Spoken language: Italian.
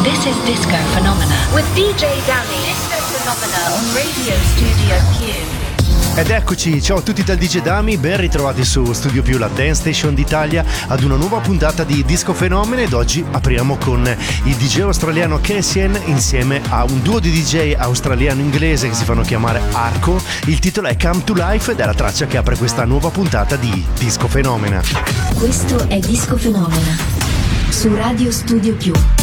This is Disco Phenomena with DJ Dammy. Disco Phenomena on Radio Studio Q. Ed eccoci, ciao a tutti dal DJ Dammy, ben ritrovati su Studio Più, la Dance Station d'Italia, ad una nuova puntata di Disco Fenomene. Ed oggi apriamo con il DJ australiano Cassian insieme a un duo di DJ australiano-inglese che si fanno chiamare Arco. Il titolo è Come to Life ed è la traccia che apre questa nuova puntata di Disco Fenomena. Questo è Disco Fenomena su Radio Studio Più.